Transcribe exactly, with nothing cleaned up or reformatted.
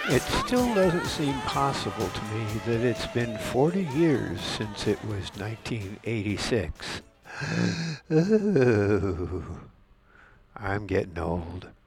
It still doesn't seem possible to me that it's been forty years since it was nineteen eighty-six. Ooh, I'm getting old.